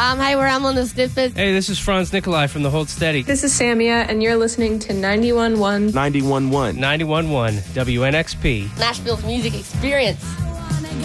Hi, we're on the Snippets. Hey, this is Franz Nikolai from the Hold Steady. This is Samia, and you're listening to 91.1 91.1 WNXP. Nashville's music experience.